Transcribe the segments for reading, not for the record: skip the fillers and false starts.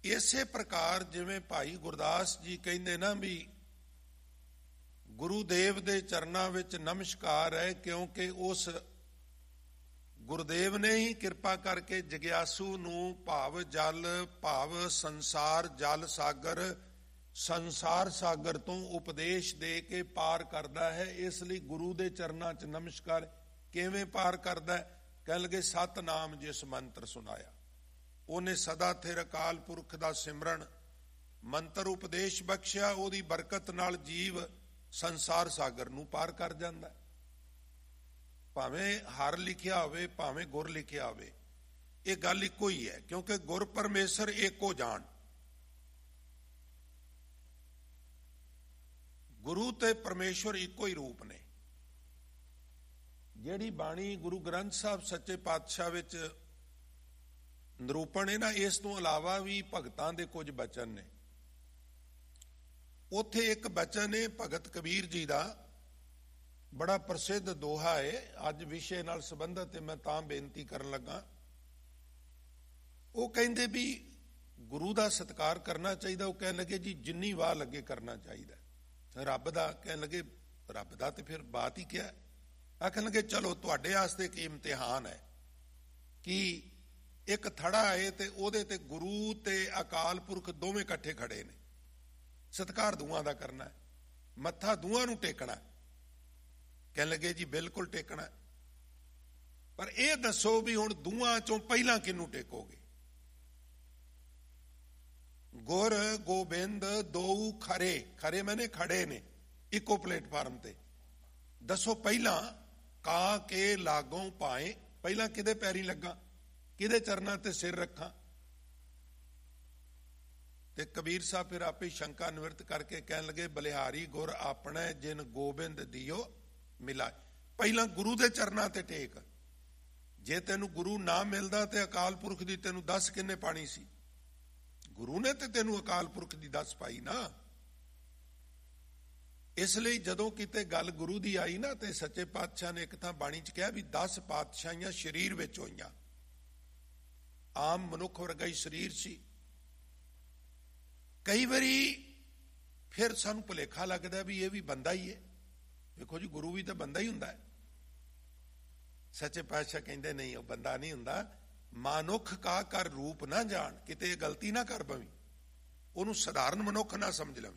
ਇਸੇ ਪ੍ਰਕਾਰ ਜਿਵੇਂ ਭਾਈ ਗੁਰਦਾਸ ਜੀ ਕਹਿੰਦੇ ਨਾ ਵੀ ਗੁਰੂਦੇਵ ਦੇ ਚਰਨਾਂ ਵਿੱਚ ਨਮਸਕਾਰ ਹੈ, ਕਿਉਂਕਿ ਉਸ ਗੁਰਦੇਵ ਨੇ ਹੀ ਕਿਰਪਾ ਕਰਕੇ ਜਗਿਆਸੂ ਨੂੰ ਭਾਵ ਜਲ, ਭਾਵ ਸੰਸਾਰ ਜਲ ਸਾਗਰ, ਸੰਸਾਰ ਸਾਗਰ ਤੋਂ ਉਪਦੇਸ਼ ਦੇ ਕੇ ਪਾਰ ਕਰਦਾ ਹੈ। ਇਸ ਲਈ ਗੁਰੂ ਦੇ ਚਰਨਾਂ 'ਚ ਨਮਸਕਾਰ। ਕਿਵੇਂ ਪਾਰ ਕਰਦਾ? ਕਹਿਣ ਲੱਗੇ ਸਤਿਨਾਮ ਜਿਸ ਮੰਤਰ ਸੁਣਾਇਆ, ਉਹਨੇ ਸਦਾ ਥਿਰ ਅਕਾਲ ਪੁਰਖ ਦਾ ਸਿਮਰਨ ਮੰਤਰ ਉਪਦੇਸ਼ ਬਖਸ਼ਿਆ, ਉਹਦੀ ਬਰਕਤ ਨਾਲ ਜੀਵ ਸੰਸਾਰ ਸਾਗਰ ਨੂੰ ਪਾਰ ਕਰ ਜਾਂਦਾ। ਭਾਵੇਂ ਹਰ ਲਿਖਿਆ ਹੋਵੇ, ਭਾਵੇਂ ਗੁਰ ਲਿਖਿਆ ਹੋਵੇ, ਇਹ ਗੱਲ ਇੱਕੋ ਹੀ ਹੈ, ਕਿਉਂਕਿ ਗੁਰ ਪਰਮੇਸ਼ਰ ਏਕੋ ਜਾਣ। ਗੁਰੂ ਤੇ ਪਰਮੇਸ਼ਵਰ ਇੱਕੋ ਹੀ ਰੂਪ ਨੇ। ਜਿਹੜੀ ਬਾਣੀ ਗੁਰੂ ਗ੍ਰੰਥ ਸਾਹਿਬ ਸੱਚੇ ਪਾਤਸ਼ਾਹ ਵਿੱਚ ਨਿਰੂਪਣ ਹੈ ਨਾ, ਇਸ ਤੋਂ ਇਲਾਵਾ ਵੀ ਭਗਤਾਂ ਦੇ ਕੁਝ ਬਚਨ ਨੇ। ਉੱਥੇ ਇੱਕ ਬਚਨ ਹੈ ਭਗਤ ਕਬੀਰ ਜੀ ਦਾ, ਬੜਾ ਪ੍ਰਸਿੱਧ ਦੋਹਾ ਹੈ। ਅੱਜ ਵਿਸ਼ੇ ਨਾਲ ਸੰਬੰਧਿਤ ਹੈ, ਮੈਂ ਤਾਂ ਬੇਨਤੀ ਕਰਨ ਲੱਗਾ। ਉਹ ਕਹਿੰਦੇ ਵੀ ਗੁਰੂ ਦਾ ਸਤਿਕਾਰ ਕਰਨਾ ਚਾਹੀਦਾ। ਉਹ ਕਹਿਣ ਲੱਗੇ ਜੀ ਜਿੰਨੀ ਵਾਹ ਲੱਗੇ ਕਰਨਾ ਚਾਹੀਦਾ। ਰੱਬ ਦਾ ਕਹਿਣ ਲੱਗੇ ਰੱਬ ਦਾ ਤੇ ਫਿਰ ਬਾਤ ਹੀ ਕਿਹਾ। ਆਖਣ ਲੱਗੇ ਚਲੋ ਤੁਹਾਡੇ ਵਾਸਤੇ ਇੱਕ ਇਮਤਿਹਾਨ ਹੈ ਕਿ ਇੱਕ ਥੜਾ ਹੈ ਤੇ ਉਹਦੇ ਤੇ ਗੁਰੂ ਤੇ ਅਕਾਲ ਪੁਰਖ ਦੋਵੇਂ ਇਕੱਠੇ ਖੜੇ ਨੇ, ਸਤਿਕਾਰ ਦੋਵਾਂ ਦਾ ਕਰਨਾ, ਮੱਥਾ ਦੋਵਾਂ ਨੂੰ ਟੇਕਣਾ। ਕਹਿਣ ਲੱਗੇ ਜੀ ਬਿਲਕੁਲ ਟੇਕਣਾ, ਪਰ ਇਹ ਦੱਸੋ ਵੀ ਹੁਣ ਦੋਵਾਂ ਚੋਂ ਪਹਿਲਾਂ ਕਿਹਨੂੰ ਟੇਕੋਗੇ? ਗੁਰ ਗੋਬਿੰਦ ਦੋਊ ਖਰੇ, ਖਰੇ ਮੈਨੇ ਖੜੇ ਨੇ ਇੱਕੋ ਪਲੇਟਫਾਰਮ ਤੇ। ਦੱਸੋ ਪਹਿਲਾਂ ਕਾ ਕੇ ਲਾਗੋਂ ਪਾਏ, ਪਹਿਲਾਂ ਕਿਹਦੇ ਪੈਰੀ ਲੱਗਾ, ਕਿਹਦੇ ਚਰਨਾਂ ਤੇ ਸਿਰ ਰੱਖਾਂ? ਤੇ ਕਬੀਰ ਸਾਹਿਬ ਫਿਰ ਆਪੇ ਸ਼ੰਕਾ ਨਿਵਰਤ ਕਰਕੇ ਕਹਿਣ ਲੱਗੇ ਬਲਿਹਾਰੀ ਗੁਰ ਆਪਣੇ ਜਿਨ ਗੋਬਿੰਦ ਦਿਓ ਮਿਲਾ। ਪਹਿਲਾਂ ਗੁਰੂ ਦੇ ਚਰਨਾਂ ਤੇ ਟੇਕ। ਜੇ ਤੈਨੂੰ ਗੁਰੂ ਨਾ ਮਿਲਦਾ ਤੇ ਅਕਾਲ ਪੁਰਖ ਦੀ ਤੈਨੂੰ ਦੱਸ ਕਿੰਨੇ ਪਾਣੀ ਸੀ? ਗੁਰੂ ਨੇ ਤੇ ਤੈਨੂੰ ਅਕਾਲ ਪੁਰਖ ਦੀ ਦੱਸ ਪਾਈ ਨਾ। ਇਸ ਲਈ ਜਦੋਂ ਕਿਤੇ ਗੱਲ ਗੁਰੂ ਦੀ ਆਈ ਨਾ, ਤੇ ਸੱਚੇ ਪਾਤਸ਼ਾਹ ਨੇ ਇੱਕ ਥਾਂ ਬਾਣੀ 'ਚ ਕਿਹਾ ਵੀ 10 ਪਾਤਸ਼ਾਹੀਆਂ ਸਰੀਰ ਵਿੱਚ ਹੋਈਆਂ। ਆਮ ਮਨੁੱਖ ਵਰਗਾ ਹੀ ਸਰੀਰ ਸੀ। ਕਈ ਵਾਰੀ ਫਿਰ ਸਾਨੂੰ ਭੁਲੇਖਾ ਲੱਗਦਾ ਵੀ ਇਹ ਵੀ ਬੰਦਾ ਹੀ ਹੈ। ਵੇਖੋ ਜੀ, ਗੁਰੂ ਵੀ ਤਾਂ ਬੰਦਾ ਹੀ ਹੁੰਦਾ ਹੈ। ਸੱਚੇ ਪਾਤਸ਼ਾਹ ਕਹਿੰਦੇ ਨਹੀਂ, ਉਹ ਬੰਦਾ ਨਹੀਂ ਹੁੰਦਾ। ਮਾਨੁੱਖ ਕਾ ਕਰ ਰੂਪ ਨਾ ਜਾਣ, ਕਿਤੇ ਗਲਤੀ ਨਾ ਕਰ ਪਵੀਂ, ਉਹਨੂੰ ਸਧਾਰਨ ਮਨੁੱਖ ਨਾ ਸਮਝ ਲਵੀਂ।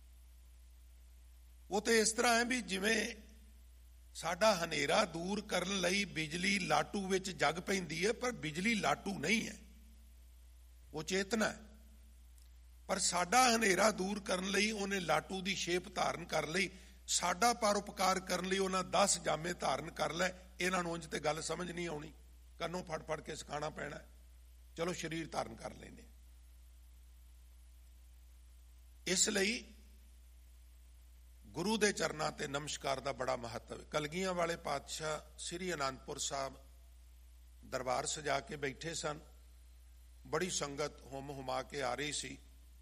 ਉਹ ਤੇ ਇਸ ਤਰ੍ਹਾਂ ਹੈ ਵੀ ਜਿਵੇਂ ਸਾਡਾ ਹਨੇਰਾ ਦੂਰ ਕਰਨ ਲਈ ਬਿਜਲੀ ਲਾਟੂ ਵਿੱਚ ਜਗ ਪੈਂਦੀ ਹੈ, ਪਰ ਬਿਜਲੀ ਲਾਟੂ ਨਹੀਂ ਹੈ, ਉਹ ਚੇਤਨਾ ਹੈ। ਪਰ ਸਾਡਾ ਹਨੇਰਾ ਦੂਰ ਕਰਨ ਲਈ ਉਹਨੇ ਲਾਟੂ ਦੀ ਸ਼ੇਪ ਧਾਰਨ ਕਰ ਲਈ। ਸਾਡਾ ਪਰਉਪਕਾਰ ਕਰਨ ਲਈ ਉਹਨਾਂ 10 ਜਾਮੇ ਧਾਰਨ ਕਰ ਲੈ। ਇਹਨਾਂ ਨੂੰ ਉਂਝ ਤੇ ਗੱਲ ਸਮਝ ਨਹੀਂ ਆਉਣੀ, ਕੰਨੋਂ ਫੜ ਫੜ ਕੇ ਸਿਖਾਉਣਾ ਪੈਣਾ। ਚਲੋ ਸਰੀਰ ਧਾਰਨ ਕਰ ਲੈਂਦੇ। ਇਸ ਲਈ ਗੁਰੂ ਦੇ ਚਰਨਾਂ ਤੇ ਨਮਸਕਾਰ ਦਾ ਬੜਾ ਮਹੱਤਵ ਹੈ। ਕਲਗੀਆਂ ਵਾਲੇ ਪਾਤਸ਼ਾਹ ਸ੍ਰੀ ਅਨੰਦਪੁਰ ਸਾਹਿਬ ਦਰਬਾਰ ਸਜਾ ਕੇ ਬੈਠੇ ਸਨ। ਬੜੀ ਸੰਗਤ ਹੁਮ ਹੁਮਾ ਕੇ ਆ ਰਹੀ ਸੀ।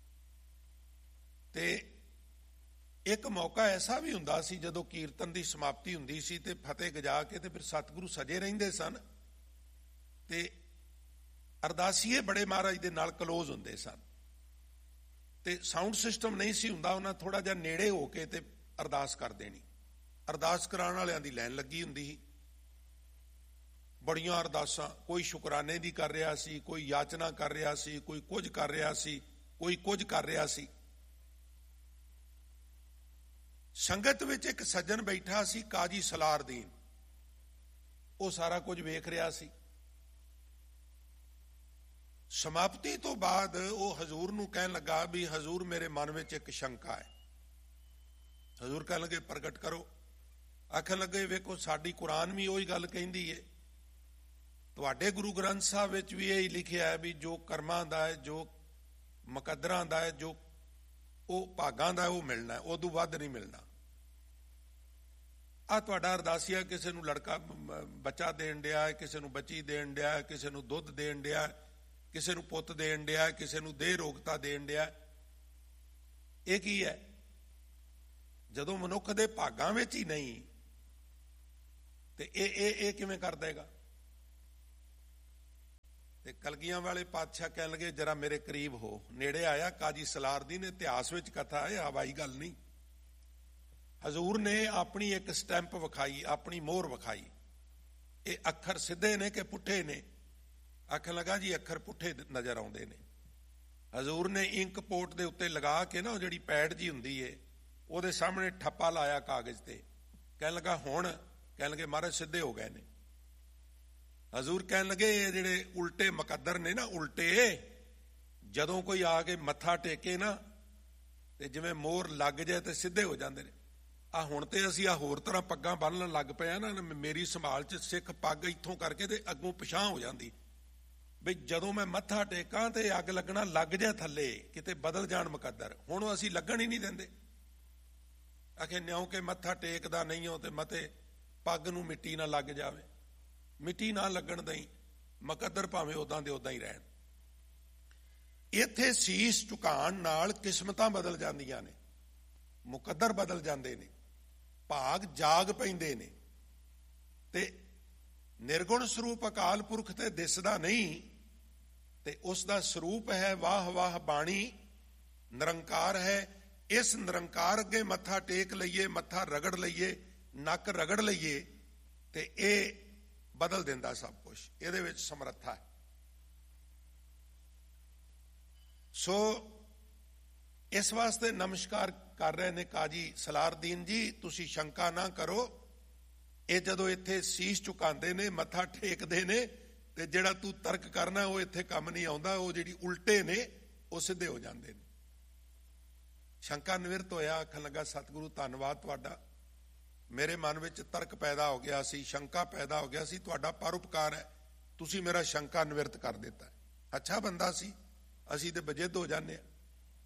ਤੇ ਇੱਕ ਮੌਕਾ ਐਸਾ ਵੀ ਹੁੰਦਾ ਸੀ ਜਦੋਂ ਕੀਰਤਨ ਦੀ ਸਮਾਪਤੀ ਹੁੰਦੀ ਸੀ ਤੇ ਫਤਿਹ ਗਜਾ ਕੇ ਤੇ ਫਿਰ ਸਤਿਗੁਰੂ ਸਜੇ ਰਹਿੰਦੇ ਸਨ। ਤੇ ਅਰਦਾਸੀਏ ਬੜੇ ਮਹਾਰਾਜ ਦੇ ਨਾਲ ਕਲੋਜ਼ ਹੁੰਦੇ ਸਨ ਤੇ ਸਾਊਂਡ ਸਿਸਟਮ ਨਹੀਂ ਸੀ ਹੁੰਦਾ। ਉਹਨਾਂ ਥੋੜਾ ਜਿਹਾ ਨੇੜੇ ਹੋ ਕੇ ਤੇ ਅਰਦਾਸ ਕਰ ਦੇਣੀ। ਅਰਦਾਸ ਕਰਾਉਣ ਵਾਲਿਆਂ ਦੀ ਲਾਈਨ ਲੱਗੀ ਹੁੰਦੀ ਸੀ। ਬੜੀਆਂ ਅਰਦਾਸਾਂ, ਕੋਈ ਸ਼ੁਕਰਾਨੇ ਦੀ ਕਰ ਰਿਹਾ ਸੀ, ਕੋਈ ਯਾਚਨਾ ਕਰ ਰਿਹਾ ਸੀ, ਕੋਈ ਕੁਝ ਕਰ ਰਿਹਾ ਸੀ, ਕੋਈ ਕੁਝ ਕਰ ਰਿਹਾ ਸੀ। ਸੰਗਤ ਵਿੱਚ ਇੱਕ ਸੱਜਣ ਬੈਠਾ ਸੀ, ਕਾਜੀ ਸਲਾਰਦੀਨ। ਉਹ ਸਾਰਾ ਕੁਝ ਵੇਖ ਰਿਹਾ ਸੀ। ਸਮਾਪਤੀ ਤੋਂ ਬਾਅਦ ਉਹ ਹਜ਼ੂਰ ਨੂੰ ਕਹਿਣ ਲੱਗਾ ਵੀ ਹਜ਼ੂਰ ਮੇਰੇ ਮਨ ਵਿੱਚ ਇੱਕ ਸ਼ੰਕਾ ਹੈ। ਹਜ਼ੂਰ ਕਹਿਣ ਲੱਗੇ ਪ੍ਰਗਟ ਕਰੋ। ਆਖਣ ਲੱਗੇ ਵੇਖੋ ਸਾਡੀ ਕੁਰਾਨ ਵੀ ਉਹੀ ਗੱਲ ਕਹਿੰਦੀ ਹੈ, ਤੁਹਾਡੇ ਗੁਰੂ ਗ੍ਰੰਥ ਸਾਹਿਬ ਵਿੱਚ ਵੀ ਇਹੀ ਲਿਖਿਆ ਹੈ ਵੀ ਜੋ ਕਰਮਾਂ ਦਾ ਹੈ, ਜੋ ਮੁਕੱਦਰਾਂ ਦਾ ਹੈ, ਜੋ ਉਹ ਭਾਗਾਂ ਦਾ ਉਹ ਮਿਲਣਾ, ਉਦੋਂ ਵੱਧ ਨਹੀਂ ਮਿਲਣਾ। ਆ ਤੁਹਾਡਾ ਅਰਦਾਸੀਆ ਕਿਸੇ ਨੂੰ ਲੜਕਾ ਬੱਚਾ ਦੇਣ ਡਿਆ, ਕਿਸੇ ਨੂੰ ਬੱਚੀ ਦੇਣ ਡਿਆ, ਕਿਸੇ ਨੂੰ ਦੁੱਧ ਦੇਣ ਡਿਆ, ਕਿਸੇ ਨੂੰ ਪੁੱਤ ਦੇਣ ਡਿਆ, ਕਿਸੇ ਨੂੰ ਦੇਹ ਰੋਗਤਾ ਦੇਣ ਡਿਆ। ਇਹ ਕੀ ਹੈ? ਜਦੋਂ ਮਨੁੱਖ ਦੇ ਭਾਗਾਂ ਵਿੱਚ ਹੀ ਨਹੀਂ ਤੇ ਇਹ ਕਿਵੇਂ ਕਰ ਦੇਗਾ? ਤੇ ਕਲਗੀਆਂ ਵਾਲੇ ਪਾਤਸ਼ਾਹ ਕਹਿਣ ਲੱਗੇ ਜਰਾ ਮੇਰੇ ਕਰੀਬ ਹੋ। ਨੇੜੇ ਆਇਆ ਕਾਜੀ ਸਲਾਰਦੀਨ, ਇਤਿਹਾਸ ਵਿੱਚ ਕਥਾ ਹੈ, ਹਵਾਈ ਗੱਲ ਨਹੀਂ। ਹਜ਼ੂਰ ਨੇ ਆਪਣੀ ਇੱਕ ਸਟੈਂਪ ਵਿਖਾਈ, ਆਪਣੀ ਮੋਹਰ ਵਿਖਾਈ। ਇਹ ਅੱਖਰ ਸਿੱਧੇ ਨੇ ਕਿ ਪੁੱਠੇ ਨੇ? ਆਖਣ ਲੱਗਾ ਜੀ ਅੱਖਰ ਪੁੱਠੇ ਨਜ਼ਰ ਆਉਂਦੇ ਨੇ। ਹਜ਼ੂਰ ਨੇ ਇੰਕ ਪੋਟ ਦੇ ਉੱਤੇ ਲਗਾ ਕੇ ਨਾ, ਉਹ ਜਿਹੜੀ ਪੈਡ ਜੀ ਹੁੰਦੀ ਏ, ਉਹਦੇ ਸਾਹਮਣੇ ਠੱਪਾ ਲਾਇਆ ਕਾਗਜ਼ ਤੇ। ਕਹਿਣ ਲੱਗਾ ਹੁਣ? ਕਹਿਣ ਲੱਗੇ ਮਹਾਰਾਜ ਸਿੱਧੇ ਹੋ ਗਏ ਨੇ। ਹਜ਼ੂਰ ਕਹਿਣ ਲੱਗੇ ਇਹ ਜਿਹੜੇ ਉਲਟੇ ਮੁਕੱਦਰ ਨੇ ਨਾ, ਉਲਟੇ, ਜਦੋਂ ਕੋਈ ਆ ਕੇ ਮੱਥਾ ਟੇਕੇ ਨਾ ਤੇ ਜਿਵੇਂ ਮੋਹਰ ਲੱਗ ਜਾਏ ਤੇ ਸਿੱਧੇ ਹੋ ਜਾਂਦੇ ਨੇ। ਹੁਣ ਤੇ ਅਸੀਂ ਹੋਰ ਤਰ੍ਹਾਂ ਪੱਗਾਂ ਬੰਨ੍ਹਣ ਲੱਗ ਪਏ ਆ ਨਾ। ਮੇਰੀ ਸੰਭਾਲ 'ਚ ਸਿੱਖ ਪੱਗ ਇੱਥੋਂ ਕਰਕੇ ਤੇ ਅੱਗੋਂ ਪਿਛਾਂਹ ਹੋ ਜਾਂਦੀ, ਬਈ ਜਦੋਂ ਮੈਂ ਮੱਥਾ ਟੇਕਾਂ ਤੇ ਅੱਗ ਲੱਗਣਾ ਲੱਗ ਜਾਏ ਥੱਲੇ, ਕਿਤੇ ਬਦਲ ਜਾਣ ਮੁਕੱਦਰ। ਹੁਣ ਅਸੀਂ ਲੱਗਣ ਹੀ ਨਹੀਂ ਦਿੰਦੇ। ਆਖੇ ਨਿਉ ਕਿ ਮੱਥਾ ਟੇਕਦਾ ਨਹੀਂ ਹੋ ਤੇ ਮਤੇ ਪੱਗ ਨੂੰ ਮਿੱਟੀ ਨਾ ਲੱਗ ਜਾਵੇ। ਮਿੱਟੀ ਨਾ ਲੱਗਣ ਦਈ, ਮੁਕੱਦਰ ਭਾਵੇਂ ਉਦਾਂ ਦੇ ਉਦਾਂ ਹੀ ਰਹਿਣ। ਇੱਥੇ ਸੀਸ ਝੁਕਾਉਣ ਨਾਲ ਕਿਸਮਤਾਂ ਬਦਲ ਜਾਂਦੀਆਂ ਨੇ, ਮੁਕੱਦਰ ਬਦਲ ਜਾਂਦੇ ਨੇ, ਭਾਗ ਜਾਗ ਪੈਂਦੇ ਨੇ। ਤੇ ਨਿਰਗੁਣ ਸਰੂਪ ਅਕਾਲ ਪੁਰਖ ਤੇ ਦਿਸਦਾ ਨਹੀਂ, ਤੇ ਉਸ ਦਾ ਸਰੂਪ ਹੈ ਵਾਹ ਵਾਹ ਬਾਣੀ, ਨਿਰੰਕਾਰ ਹੈ। ਇਸ ਨਿਰੰਕਾਰ ਅੱਗੇ ਮੱਥਾ ਟੇਕ ਲਈਏ, ਮੱਥਾ ਰਗੜ ਲਈਏ, ਨੱਕ ਰਗੜ ਲਈਏ, ਤੇ ਇਹ ਬਦਲ ਦਿੰਦਾ ਸਭ ਕੁਝ। ਇਹਦੇ ਵਿੱਚ ਸਮਰੱਥਾ ਹੈ। ਸੋ ਇਸ ਵਾਸਤੇ ਨਮਸਕਾਰ ਕਰ ਰਹੇ ਨੇ ਕਾਜੀ ਸਲਾਰਦੀਨ ਜੀ, ਤੁਸੀਂ ਸ਼ੰਕਾ ਨਾ ਕਰੋ। ਇਹ ਜਦੋਂ ਇੱਥੇ ਸੀਸ ਝੁਕਾਉਂਦੇ ਨੇ, ਮੱਥਾ ਟੇਕਦੇ ਨੇ, ਤੇ ਜਿਹੜਾ ਤੂੰ ਤਰਕ ਕਰਨਾ ਉਹ ਇੱਥੇ ਕੰਮ ਨਹੀਂ ਆਉਂਦਾ। ਉਹ ਜਿਹੜੀ ਉਲਟੇ ਨੇ ਉਹ ਸਿੱਧੇ ਹੋ ਜਾਂਦੇ ਨੇ। ਸ਼ੰਕਾ ਨਿਵਰਤ ਹੋਇਆ। ਆਖਣ ਲੱਗਾ ਸਤਿਗੁਰੂ ਧੰਨਵਾਦ ਤੁਹਾਡਾ, ਮੇਰੇ ਮਨ ਵਿੱਚ ਤਰਕ ਪੈਦਾ ਹੋ ਗਿਆ ਸੀ, ਸ਼ੰਕਾ ਪੈਦਾ ਹੋ ਗਿਆ ਸੀ, ਤੁਹਾਡਾ ਪਰਉਪਕਾਰ ਹੈ, ਤੁਸੀਂ ਮੇਰਾ ਸ਼ੰਕਾ ਨਿਵਰਤ ਕਰ ਦਿੱਤਾ। ਅੱਛਾ ਬੰਦਾ ਸੀ, ਅਸੀਂ ਤੇ ਬਜਿੱਦ ਹੋ ਜਾਂਦੇ ਹਾਂ।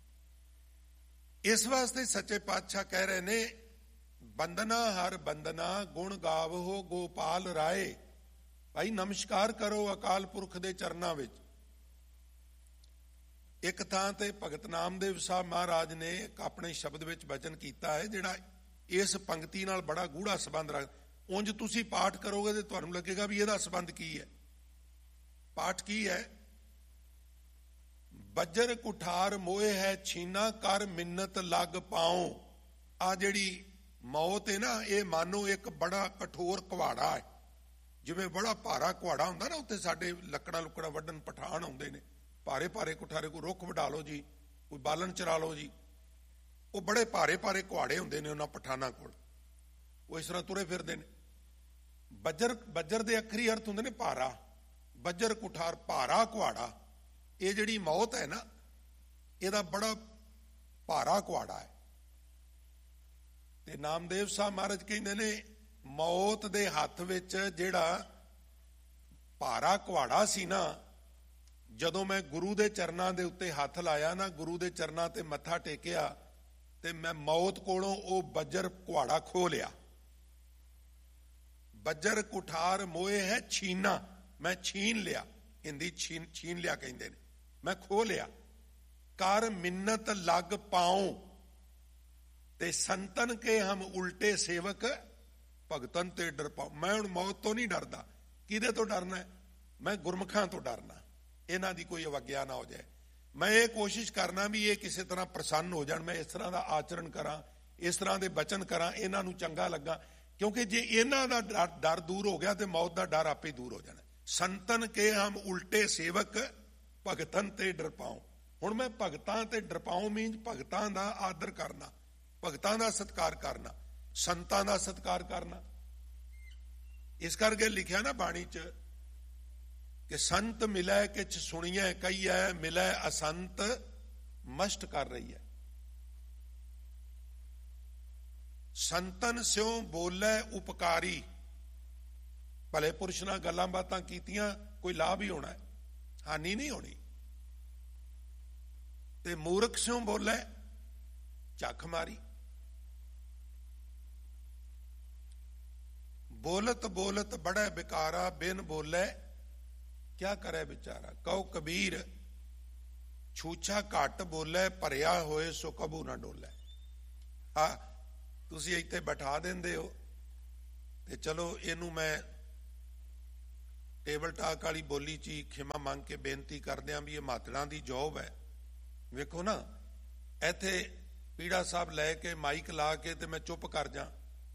ਇਸ ਵਾਸਤੇ ਸੱਚੇ ਪਾਤਸ਼ਾਹ ਕਹਿ ਰਹੇ ਨੇ ਬੰਦਨਾ ਹਰ ਬੰਦਨਾ ਗੁਣ ਗਾਵੋ ਗੋਪਾਲ ਰਾਏ। ਭਾਈ ਨਮਸਕਾਰ ਕਰੋ ਅਕਾਲ ਪੁਰਖ ਦੇ ਚਰਨਾਂ ਵਿੱਚ। ਇੱਕ ਥਾਂ ਤੇ ਭਗਤ ਨਾਮਦੇਵ ਸਾਹਿਬ ਮਹਾਰਾਜ ਨੇ ਇੱਕ ਆਪਣੇ ਸ਼ਬਦ ਵਿੱਚ ਬਚਨ ਕੀਤਾ ਹੈ, ਜਿਹੜਾ ਇਸ ਪੰਕਤੀ ਨਾਲ ਬੜਾ ਗੂੜਾ ਸੰਬੰਧ ਰੱਖਦਾ। ਉਂਝ ਤੁਸੀਂ ਪਾਠ ਕਰੋਗੇ ਤੇ ਤੁਹਾਨੂੰ ਲੱਗੇਗਾ ਵੀ ਇਹਦਾ ਸੰਬੰਧ ਕੀ ਹੈ। ਪਾਠ ਕੀ ਹੈ? ਬੱਜਰ ਕੁਠਾਰ ਮੋਏ ਹੈ ਛੀਨਾ, ਕਰ ਮਿੰਨਤ ਲੱਗ ਪਾਉ। ਆ ਜਿਹੜੀ ਮੌਤ ਹੈ ਨਾ, ਇਹ ਮਾਨੋ ਇੱਕ ਬੜਾ ਕਠੋਰ ਕੁਹਾੜਾ ਹੈ। ਜਿਵੇਂ ਬੜਾ ਭਾਰਾ ਕੁਹਾੜਾ ਹੁੰਦਾ ਨਾ, ਉੱਥੇ ਸਾਡੇ ਲੱਕੜਾਂ ਲੁੱਕੜਾਂ ਵੱਢਣ ਪਠਾਨ ਆਉਂਦੇ ਨੇ, ਭਾਰੇ ਭਾਰੇ ਕੁਠਾਰੇ, ਕੋਈ ਰੁੱਖ ਵਢਾ ਲਓ ਜੀ, ਕੋਈ ਬਾਲਣ ਚਰਾ ਲਓ ਜੀ। ਉਹ ਬੜੇ ਭਾਰੇ ਭਾਰੇ ਕੁਹਾੜੇ ਹੁੰਦੇ ਨੇ ਉਹਨਾਂ ਪਠਾਨਾਂ ਕੋਲ, ਉਹ ਇਸ ਤਰ੍ਹਾਂ ਤੁਰੇ ਫਿਰਦੇ ਨੇ। ਬੱਜਰ ਦੇ ਅੱਖਰੀ ਅਰਥ ਹੁੰਦੇ ਨੇ ਭਾਰਾ। ਬੱਜਰ ਕੁਠਾਰ, ਭਾਰਾ ਕੁਹਾੜਾ। ਇਹ ਜਿਹੜੀ ਮੌਤ ਹੈ ਨਾ, ਇਹਦਾ ਬੜਾ ਭਾਰਾ ਕੁਹਾੜਾ ਹੈ। ਤੇ ਨਾਮਦੇਵ ਸਾਹਿਬ ਮਹਾਰਾਜ ਕਹਿੰਦੇ ਨੇ ਮੌਤ ਦੇ ਹੱਥ ਵਿੱਚ ਜਿਹੜਾ ਭਾਰਾ ਕੁਹਾੜਾ ਸੀ ਨਾ, ਜਦੋਂ ਮੈਂ ਗੁਰੂ ਦੇ ਚਰਨਾਂ ਦੇ ਉੱਤੇ ਹੱਥ ਲਾਇਆ ਨਾ, ਗੁਰੂ ਦੇ ਚਰਨਾਂ ਤੇ ਮੱਥਾ ਟੇਕਿਆ, ਤੇ ਮੈਂ ਮੌਤ ਕੋਲੋਂ ਉਹ ਬੱਜਰ ਕੁਹਾੜਾ ਖੋਹ ਲਿਆ। ਬੱਜਰ ਕੁਠਾਰ ਮੋਏ ਹੈ ਛੀਨਾ, ਮੈਂ ਛੀਨ ਲਿਆ। ਹਿੰਦੀ ਛੀਨ ਲਿਆ ਕਹਿੰਦੇ ਨੇ, ਮੈਂ ਖੋਹ ਲਿਆ। ਕਰ ਮਿੰਨਤ ਲੱਗ ਪਾਉ, ਤੇ ਸੰਤਨ ਕੇ ਹਮ ਉਲਟੇ ਸੇਵਕ, ਭਗਤਨ ਤੇ ਡਰ ਪਾਉ। ਮੈਂ ਹੁਣ ਮੌਤ ਤੋਂ ਨਹੀਂ ਡਰਦਾ। ਕਿਹਦੇ ਤੋਂ ਡਰਨਾ? ਮੈਂ ਗੁਰਮੁਖਾਂ ਤੋਂ ਡਰਨਾ, ਇਹਨਾਂ ਦੀ ਕੋਈ ਅਵਗਿਆ ਨਾ ਹੋ ਜਾਏ। ਮੈਂ ਇਹ ਕੋਸ਼ਿਸ਼ ਕਰਨਾ ਵੀ ਇਹ ਕਿਸੇ ਤਰ੍ਹਾਂ ਪ੍ਰਸੰਨ ਹੋ ਜਾਣ, ਮੈਂ ਇਸ ਤਰ੍ਹਾਂ ਦਾ ਆਚਰਣ ਕਰਾਂ, ਇਸ ਤਰ੍ਹਾਂ ਦੇ ਬਚਨ ਕਰਾਂ, ਇਹਨਾਂ ਨੂੰ ਚੰਗਾ ਲੱਗਾ। ਕਿਉਂਕਿ ਜੇ ਇਹਨਾਂ ਦਾ ਡਰ ਦੂਰ ਹੋ ਗਿਆ ਤੇ ਮੌਤ ਦਾ ਡਰ ਆਪੇ ਦੂਰ ਹੋ ਜਾਣਾ। ਸੰਤਨ ਕੇ ਹਮ ਉਲਟੇ ਸੇਵਕ, ਭਗਤਨ ਤੇ ਡਰ ਪਾਉ। ਹੁਣ ਮੈਂ ਭਗਤਾਂ ਤੇ ਡਰ ਪਾਉ ਮੀਨਸ ਭਗਤਾਂ ਦਾ ਆਦਰ ਕਰਨਾ, ਭਗਤਾਂ ਦਾ ਸਤਿਕਾਰ ਕਰਨਾ, ਸੰਤਾਂ ਦਾ ਸਤਿਕਾਰ ਕਰਨਾ। ਇਸ ਕਰਕੇ ਲਿਖਿਆ ਨਾ ਬਾਣੀ 'ਚ ਕਿ ਸੰਤ ਮਿਲੈ ਕਿਛ ਸੁਣੀਐ ਕਹੀਐ, ਮਿਲੈ ਅਸੰਤ ਮਸ਼ਟ ਕਰ ਰਹੀ ਹੈ। ਸੰਤਨ ਸਿਉ ਬੋਲੇ ਉਪਕਾਰੀ। ਭਲੇ ਪੁਰਸ਼ ਨਾਲ ਗੱਲਾਂ ਬਾਤਾਂ ਕੀਤੀਆਂ, ਕੋਈ ਲਾਭ ਹੀ ਹੋਣਾ, ਹਾਨੀ ਨਹੀਂ ਹੋਣੀ। ਤੇ ਮੂਰਖ ਸਿਉ ਬੋਲੇ ਝੱਖ ਮਾਰੀ। ਬੋਲਤ ਬੋਲਤ ਬੜੈ ਬਿਕਾਰਾ, ਬਿਨ ਬੋਲੇ ਕਿਆ ਕਰੇ ਵਿਚਾਰਾ। ਕਹੋ ਕਬੀਰ ਛੂਛਾ ਘੱਟ ਬੋਲੇ, ਭਰਿਆ ਹੋਏ ਸੋ ਕਬੂ ਨਾ ਡੋਲੇ। ਤੁਸੀਂ ਇੱਥੇ ਬਿਠਾ ਦਿੰਦੇ ਹੋ ਤੇ ਚਲੋ ਇਹਨੂੰ ਮੈਂ ਟੇਬਲ ਟਾਕ ਵਾਲੀ ਬੋਲੀ 'ਚ ਹੀ ਖਿਮਾ ਮੰਗ ਕੇ ਬੇਨਤੀ ਕਰਦੇ ਹਾਂ ਵੀ ਇਹ ਮਾਤੜਾਂ ਦੀ ਜੌਬ ਹੈ। ਵੇਖੋ ਨਾ, ਇੱਥੇ ਪੀੜਾ ਸਾਹਿਬ ਲੈ ਕੇ ਮਾਈਕ ਲਾ ਕੇ ਤੇ ਮੈਂ ਚੁੱਪ ਕਰ ਜਾ,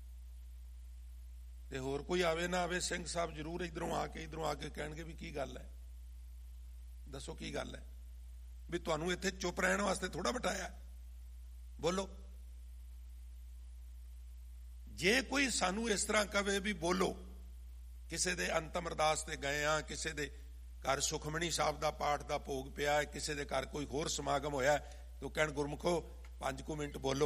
ਤੇ ਹੋਰ ਕੋਈ ਆਵੇ ਨਾ ਆਵੇ, ਸਿੰਘ ਸਾਹਿਬ ਜ਼ਰੂਰ ਇੱਧਰੋਂ ਆ ਕੇ ਕਹਿਣਗੇ ਵੀ ਕੀ ਗੱਲ ਹੈ, ਦੱਸੋ ਕੀ ਗੱਲ ਹੈ। ਵੀ ਤੁਹਾਨੂੰ ਇੱਥੇ ਚੁੱਪ ਰਹਿਣ ਵਾਸਤੇ ਥੋੜਾ ਬਿਠਾਇਆ, ਬੋਲੋ। ਜੇ ਕੋਈ ਸਾਨੂੰ ਇਸ ਤਰ੍ਹਾਂ ਕਵੇ ਵੀ ਬੋਲੋ, ਕਿਸੇ ਦੇ ਅੰਤਮ ਅਰਦਾਸ ਤੇ ਗਏ ਆ, ਕਿਸੇ ਦੇ ਘਰ ਸੁਖਮਣੀ ਸਾਹਿਬ ਦਾ ਪਾਠ ਦਾ ਭੋਗ ਪਿਆ, ਕਿਸੇ ਦੇ ਘਰ ਕੋਈ ਹੋਰ ਸਮਾਗਮ ਹੋਇਆ, ਤੇ ਉਹ ਕਹਿਣ ਗੁਰਮੁਖੋ 5 ਮਿੰਟ ਬੋਲੋ।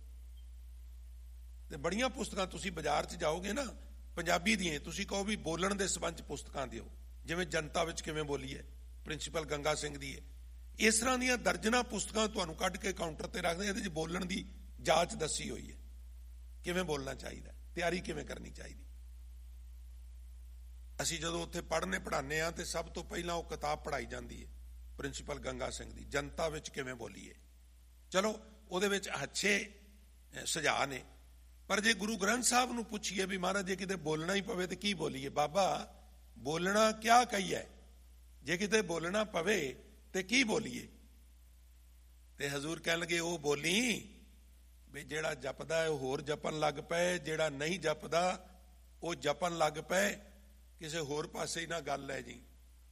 ਤੇ ਬੜੀਆਂ ਪੁਸਤਕਾਂ ਤੁਸੀਂ ਬਾਜ਼ਾਰ 'ਚ ਜਾਓਗੇ ਨਾ ਪੰਜਾਬੀ ਦੀਆਂ, ਤੁਸੀਂ ਕਹੋ ਵੀ ਬੋਲਣ ਦੇ ਸੰਬੰਧ 'ਚ ਪੁਸਤਕਾਂ ਦਿਓ, ਜਿਵੇਂ ਜਨਤਾ ਵਿੱਚ ਕਿਵੇਂ ਬੋਲੀਏ, ਪ੍ਰਿੰਸੀਪਲ ਗੰਗਾ ਸਿੰਘ ਦੀ ਹੈ। ਇਸ ਤਰ੍ਹਾਂ ਦੀਆਂ ਦਰਜਨਾਂ ਪੁਸਤਕਾਂ ਤੁਹਾਨੂੰ ਕੱਢ ਕੇ ਕਾਊਂਟਰ ਤੇ ਰੱਖਦੇ, ਇਹਦੇ 'ਚ ਬੋਲਣ ਦੀ ਜਾਂਚ ਦੱਸੀ ਹੋਈ ਹੈ, ਕਿਵੇਂ ਬੋਲਣਾ ਚਾਹੀਦਾ, ਤਿਆਰੀ ਕਿਵੇਂ ਕਰਨੀ ਚਾਹੀਦੀ। ਅਸੀਂ ਜਦੋਂ ਉੱਥੇ ਪੜ੍ਹਾਉਂਦੇ ਹਾਂ ਤੇ ਸਭ ਤੋਂ ਪਹਿਲਾਂ ਉਹ ਕਿਤਾਬ ਪੜ੍ਹਾਈ ਜਾਂਦੀ ਹੈ ਪ੍ਰਿੰਸੀਪਲ ਗੰਗਾ ਸਿੰਘ ਦੀ, ਜਨਤਾ ਵਿੱਚ ਕਿਵੇਂ ਬੋਲੀਏ। ਚਲੋ ਉਹਦੇ ਵਿੱਚ ਅੱਛੇ ਸੁਝਾਅ ਨੇ, ਪਰ ਜੇ ਗੁਰੂ ਗ੍ਰੰਥ ਸਾਹਿਬ ਨੂੰ ਪੁੱਛੀਏ ਵੀ ਮਹਾਰਾਜ ਜੇ ਕਿਤੇ ਬੋਲਣਾ ਹੀ ਪਵੇ ਤੇ ਕੀ ਬੋਲੀਏ, ਬਾਬਾ ਬੋਲਣਾ ਕਿਆ ਕਹੀਏ, ਜੇ ਕਿਤੇ ਬੋਲਣਾ ਪਵੇ ਤੇ ਕੀ ਬੋਲੀਏ। ਤੇ ਹਜ਼ੂਰ ਕਹਿਣ ਲੱਗੇ ਉਹ ਬੋਲੀ ਵੀ ਜਿਹੜਾ ਜਪਦਾ ਹੈ ਉਹ ਹੋਰ ਜਪਣ ਲੱਗ ਪਏ, ਜਿਹੜਾ ਨਹੀਂ ਜਪਦਾ ਉਹ ਜਪਣ ਲੱਗ ਪਏ, ਕਿਸੇ ਹੋਰ ਪਾਸੇ ਹੀ ਨਾ ਗੱਲ ਹੈ ਜੀ।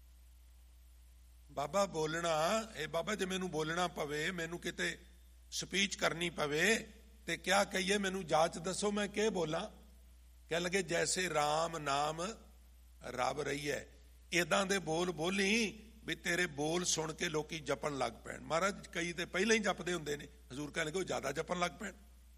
ਬਾਬਾ ਬੋਲਣਾ, ਇਹ ਬਾਬਾ ਜੇ ਮੈਨੂੰ ਬੋਲਣਾ ਪਵੇ, ਮੈਨੂੰ ਕਿਤੇ ਸਪੀਚ ਕਰਨੀ ਪਵੇ ਤੇ ਕਿਆ ਕਹੀਏ, ਮੈਨੂੰ ਜਾਚ ਦੱਸੋ ਮੈਂ ਕੀ ਬੋਲਾਂ। ਕਹਿ ਲਗੇ ਜੈਸੇ ਰਾਮ ਨਾਮ ਰੱਬ ਰਹੀ ਹੈ, ਏਦਾਂ ਦੇ ਬੋਲ ਬੋਲੀ ਵੀ ਤੇਰੇ ਬੋਲ ਸੁਣ ਕੇ ਲੋਕੀ ਜਪਣ ਲੱਗ ਪੈਣ। ਮਹਾਰਾਜ ਕਈ ਤੇ ਪਹਿਲਾਂ ਹੀ ਜਪਦੇ ਹੁੰਦੇ ਨੇ, ਹਜ਼ੂਰ ਕਹਿਣ ਲੱਗੇ ਉਹ ਜ਼ਿਆਦਾ ਜਪਣ ਲੱਗ ਪੈਣ।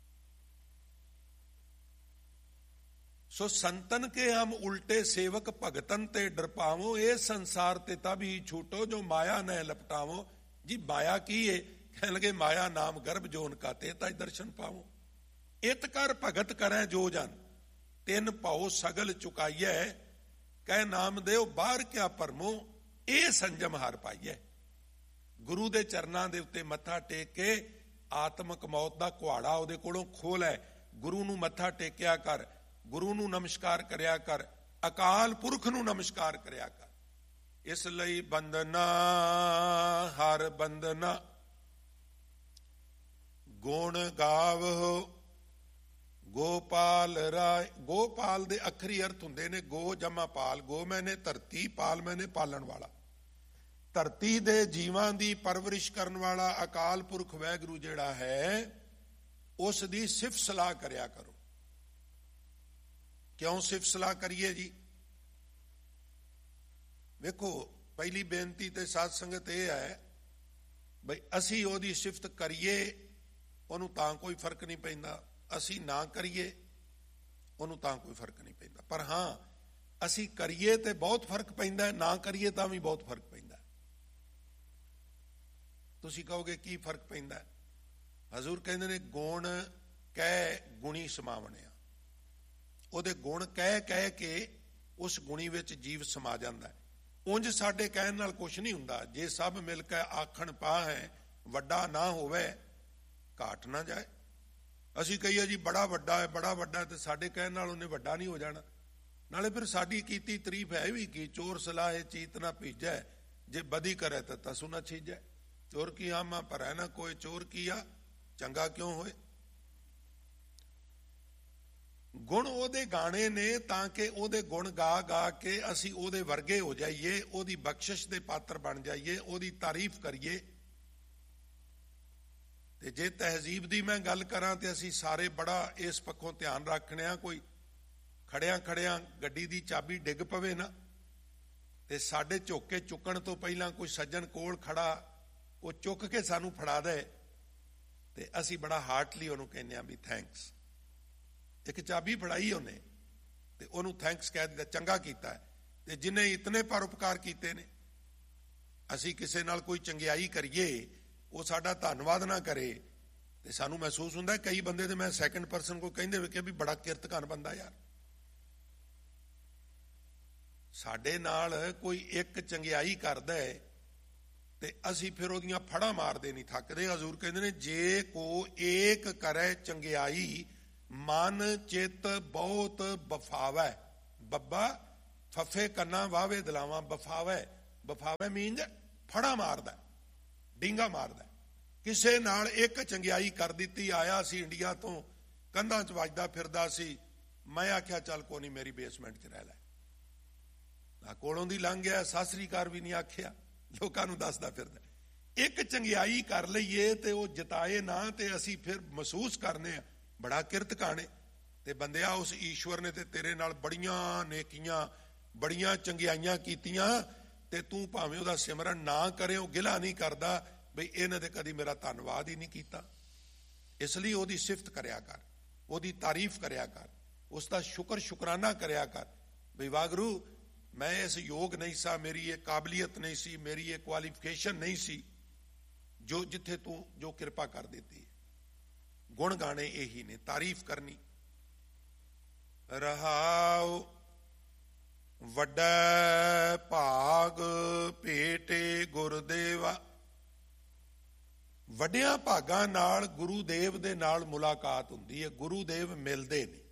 ਸੋ ਸੰਤਨ ਕੇ ਹਮ ਉਲਟੇ ਸੇਵਕ ਭਗਤਨ ਤੇ ਡਰ ਪਾਵੋ, ਇਹ ਸੰਸਾਰ ਤੇ ਤਬ ਹੀ ਛੂਟੋ ਜੋ ਮਾਇਆ न ਲਪਟਾਵੋ। ਜੀ ਮਾਇਆ ਕੀ ਹੈ? ਕਹਿਣ ਲਗੇ ਮਾਇਆ ਨਾਮ ਗਰਭ ਜੋਨ ਕਾ ਤੇ ਤਜ ਦਰਸ਼ਨ ਪਾਵੋ। ਇਤ ਕਰ ਭਗਤ ਕਰੈ ਜੋ ਜਨ ਤਿੰਨ ਭਾਉ ਸਗਲ ਚੁਕਾਈਐ, ਕਹਿ ਨਾਮਦੇਵ ਬਾਹਰ ਕਿਆ ਭਰਮੋ, ਇਹ ਸੰਜਮ ਹਾਰ ਪਾਈਐ। ਗੁਰੂ ਦੇ ਚਰਨਾਂ ਦੇ ਉੱਤੇ ਮੱਥਾ ਟੇਕ ਕੇ ਆਤਮਕ ਮੌਤ ਦਾ ਕੁਹਾੜਾ ਉਹਦੇ ਕੋਲੋਂ ਖੋਲ ਹੈ। ਗੁਰੂ ਨੂੰ ਮੱਥਾ ਟੇਕਿਆ ਕਰ, ਗੁਰੂ ਨੂੰ ਨਮਸਕਾਰ ਕਰਿਆ ਕਰ, ਅਕਾਲ ਪੁਰਖ ਨੂੰ ਨਮਸਕਾਰ ਕਰਿਆ ਕਰ। ਇਸ ਲਈ ਬੰਦਨਾ ਹਰ ਬੰਦਨਾ ਗੁਣ ਗਾਵੋ ਗੋਪਾਲ ਰਾਏ। ਗੋਪਾਲ ਦੇ ਅੱਖਰੀ ਅਰਥ ਹੁੰਦੇ ਨੇ ਗੋ ਜਮਾ ਪਾਲ, ਗੋ ਮੈਨੇ ਧਰਤੀ, ਪਾਲ ਮੈਨੇ ਪਾਲਣ ਵਾਲਾ। ਧਰਤੀ ਦੇ ਜੀਵਾਂ ਦੀ ਪਰਵਰਿਸ਼ ਕਰਨ ਵਾਲਾ ਅਕਾਲ ਪੁਰਖ ਵਾਹਿਗੁਰੂ ਜਿਹੜਾ ਹੈ, ਉਸ ਦੀ ਸਿਫਤ ਸਲਾਹ ਕਰਿਆ ਕਰੋ। ਕਿਉਂ ਸਿਫਤ ਸਲਾਹ ਕਰੀਏ ਜੀ? ਵੇਖੋ, ਪਹਿਲੀ ਬੇਨਤੀ ਤੇ ਸਾਧ ਸੰਗਤ ਇਹ ਹੈ ਬਈ ਅਸੀਂ ਉਹਦੀ ਸਿਫਤ ਕਰੀਏ ਉਹਨੂੰ ਤਾਂ ਕੋਈ ਫਰਕ ਨਹੀਂ ਪੈਂਦਾ, ਅਸੀਂ ਨਾ ਕਰੀਏ ਉਹਨੂੰ ਤਾਂ ਕੋਈ ਫਰਕ ਨਹੀਂ ਪੈਂਦਾ। ਪਰ ਹਾਂ, ਅਸੀਂ ਕਰੀਏ ਤੇ ਬਹੁਤ ਫਰਕ ਪੈਂਦਾ, ਨਾ ਕਰੀਏ ਤਾਂ ਵੀ ਬਹੁਤ ਫਰਕ ਪੈਂਦਾ। ਤੁਸੀਂ ਕਹੋਗੇ ਕੀ ਫਰਕ ਪੈਂਦਾ? ਹਜ਼ੂਰ ਕਹਿੰਦੇ ਨੇ ਗੁਣ ਕਹਿ ਗੁਣੀ ਸਮਾਵਣਿਆ। ਉਹਦੇ ਗੁਣ ਕਹਿ ਕਹਿ ਕੇ ਉਸ ਗੁਣੀ ਵਿੱਚ ਜੀਵ ਸਮਾ ਜਾਂਦਾ ਹੈ। ਉਂਝ ਸਾਡੇ ਕਹਿਣ ਨਾਲ ਕੁਛ ਨਹੀਂ ਹੁੰਦਾ। ਜੇ ਸਭ ਮਿਲ ਕੇ ਆਖਣ ਪਾ ਹੈ, ਵੱਡਾ ਨਾ ਹੋਵੇ ਘਾਟ ਨਾ ਜਾਏ। ਅਸੀਂ ਕਹੀਏ ਜੀ ਬੜਾ ਵੱਡਾ ਹੈ, ਬੜਾ ਵੱਡਾ, ਤੇ ਸਾਡੇ ਕਹਿਣ ਨਾਲ ਉਹਨੇ ਵੱਡਾ ਨਹੀਂ ਹੋ ਜਾਣਾ। ਨਾਲੇ ਫਿਰ ਸਾਡੀ ਕੀਤੀ ਤਾਰੀਫ ਹੈ ਵੀ ਕੀ, ਚੋਰ ਸਲਾਹੇ ਚੀਤ ਨਾ ਭੀਜੈ, ਜੇ ਬਦੀ ਕਰੇ ਤਾਂ ਤਸੂ ਨਾ ਛੀਜੈ। ਚੋਰ ਕੀ ਆਮਾ ਭਰੈ ਨਾ ਕੋਈ, ਚੋਰ ਕੀਆ ਚੰਗਾ ਕਿਉਂ ਹੋਏ। ਗੁਣ ਉਹਦੇ ਗਾਣੇ ਨੇ ਤਾਂ ਕਿ ਉਹਦੇ ਗੁਣ ਗਾ ਗਾ ਕੇ ਅਸੀਂ ਉਹਦੇ ਵਰਗੇ ਹੋ ਜਾਈਏ, ਉਹਦੀ ਬਖਸ਼ਿਸ਼ ਦੇ ਪਾਤਰ ਬਣ ਜਾਈਏ, ਉਹਦੀ ਤਾਰੀਫ ਕਰੀਏ। ਤੇ ਜੇ ਤਹਿਜ਼ੀਬ ਦੀ ਮੈਂ ਗੱਲ ਕਰਾਂ ਤੇ ਅਸੀਂ ਸਾਰੇ ਬੜਾ ਇਸ ਪੱਖੋਂ ਧਿਆਨ ਰੱਖਣੇ ਆ। ਕੋਈ ਖੜਿਆਂ ਖੜਿਆਂ ਗੱਡੀ ਦੀ ਚਾਬੀ ਡਿੱਗ ਪਵੇ ਨਾ, ਤੇ ਸਾਡੇ ਝੁੱਕ ਕੇ ਚੁੱਕਣ ਤੋਂ ਪਹਿਲਾਂ ਕੋਈ ਸੱਜਣ ਕੋਲ ਖੜਾ ਉਹ ਚੁੱਕ ਕੇ ਸਾਨੂੰ ਫੜਾ ਦੇ, ਤੇ ਅਸੀਂ ਬੜਾ ਹਾਰਟਲੀ ਉਹਨੂੰ ਕਹਿੰਦੇ ਆ ਵੀ ਥੈਂਕਸ। ਇੱਕ ਚਾਬੀ ਫੜਾਈ ਉਹਨੇ ਤੇ ਉਹਨੂੰ ਥੈਂਕਸ ਕਹਿ ਦਿੱਤਾ, ਚੰਗਾ ਕੀਤਾ। ਤੇ ਜਿਹਨੇ ਇਤਨੇ ਪਰਉਪਕਾਰ ਕੀਤੇ ਨੇ, ਅਸੀਂ ਕਿਸੇ ਨਾਲ ਕੋਈ ਚੰਗਿਆਈ ਕਰੀਏ, ਉਹ ਸਾਡਾ ਧੰਨਵਾਦ ਨਾ ਕਰੇ, ਤੇ ਸਾਨੂੰ ਮਹਿਸੂਸ ਹੁੰਦਾ। ਕਈ ਬੰਦੇ ਤੇ ਮੈਂ ਸੈਕੰਡ ਪਰਸਨ ਕੋ ਕਹਿੰਦੇ ਵੇਖਿਆ ਵੀ ਬੜਾ ਕਿਰਤਕਾਨ ਬੰਦਾ ਯਾਰ। ਸਾਡੇ ਨਾਲ ਕੋਈ ਇੱਕ ਚੰਗਿਆਈ ਕਰਦਾ ਹੈ ਤੇ ਅਸੀਂ ਫਿਰ ਉਹਦੀਆਂ ਫੜਾਂ ਮਾਰਦੇ ਨਹੀਂ ਥੱਕਦੇ। ਹਜ਼ੂਰ ਕਹਿੰਦੇ ਨੇ ਜੇ ਕੋ ਏਕ ਕਰੇ ਚੰਗਿਆਈ, ਮਨ ਚਿੱਤ ਬਹੁਤ ਬਫਾਵੈ। ਬੱਬਾ ਫੱਫੇ ਕੰਨਾਂ ਵਾਵੇ ਦਲਾਵਾਂ ਬਫਾਵੇ, ਬਫਾਵੇ ਮੀਨਜ਼ ਫੜਾ ਮਾਰਦਾ, ਡੀਂਗਾ ਮਾਰਦਾ। ਕਿਸੇ ਨਾਲ ਇੱਕ ਚੰਗਿਆਈ ਕਰ ਦਿੱਤੀ, ਆਇਆ ਸੀ ਇੰਡੀਆ ਤੋਂ, ਕੰਧਾਂ 'ਚ ਵੱਜਦਾ ਫਿਰਦਾ ਸੀ, ਮੈਂ ਆਖਿਆ ਚੱਲ ਕੋਈ ਨਹੀਂ ਮੇਰੀ ਬੇਸਮੈਂਟ 'ਚ ਰਹਿ ਲੈ, ਕੋਲੋਂ ਦੀ ਲੰਘ ਗਿਆ, ਸਤਿ ਸ੍ਰੀ ਅਕਾਲ ਵੀ ਨਹੀਂ ਆਖਿਆ, ਲੋਕਾਂ ਨੂੰ ਦੱਸਦਾ ਫਿਰਦਾ। ਇੱਕ ਚੰਗਿਆਈ ਕਰ ਲਈਏ ਤੇ ਉਹ ਜਿਤਾਏ ਨਾ, ਤੇ ਅਸੀਂ ਫਿਰ ਮਹਿਸੂਸ ਕਰਨੇ ਆ ਬੜਾ ਕਿਰਤ ਕਾਣੇ। ਤੇ ਬੰਦਿਆ, ਉਸ ਈਸ਼ਵਰ ਨੇ ਤੇ ਤੇਰੇ ਨਾਲ ਬੜੀਆਂ ਨੇਕੀਆਂ, ਬੜੀਆਂ ਚੰਗਿਆਈਆਂ ਕੀਤੀਆਂ, ਤੇ ਤੂੰ ਭਾਵੇਂ ਉਹਦਾ ਸਿਮਰਨ ਨਾ ਕਰੇ, ਉਹ ਗਿਲਾ ਨਹੀਂ ਕਰਦਾ ਬਈ ਇਹਨੇ ਤੇ ਕਦੀ ਮੇਰਾ ਧੰਨਵਾਦ ਹੀ ਨਹੀਂ ਕੀਤਾ। ਇਸ ਲਈ ਉਹਦੀ ਸਿਫਤ ਕਰਿਆ ਕਰ, ਉਹਦੀ ਤਾਰੀਫ ਕਰਿਆ ਕਰ, ਉਸ ਦਾ ਸ਼ੁਕਰਾਨਾ ਕਰਿਆ ਕਰ ਬਈ ਵਾਹਿਗੁਰੂ, ਮੈਂ ਇਸ ਯੋਗ ਨਹੀਂ ਸਾਂ, ਮੇਰੀ ਇਹ ਕਾਬਲੀਅਤ ਨਹੀਂ ਸੀ, ਮੇਰੀ ਇਹ ਕੁਆਲੀਫਿਕੇਸ਼ਨ ਨਹੀਂ ਸੀ, ਜੋ ਜਿੱਥੇ ਤੂੰ ਜੋ ਕਿਰਪਾ ਕਰ ਦਿੱਤੀ। ਗੁਣ ਗਾਣੇ ਇਹੀ ਨੇ, ਤਾਰੀਫ ਕਰਨੀ। ਰਹਾਉ ਵੱਡਾ ਭਾਗ ਭੇਟੇ ਗੁਰਦੇਵਾ। ਵੱਡਿਆਂ ਭਾਗਾਂ ਨਾਲ ਗੁਰੂ ਦੇਵ ਦੇ ਨਾਲ ਮੁਲਾਕਾਤ ਹੁੰਦੀ ਹੈ, ਗੁਰੂ ਦੇਵ ਮਿਲਦੇ ਨੇ।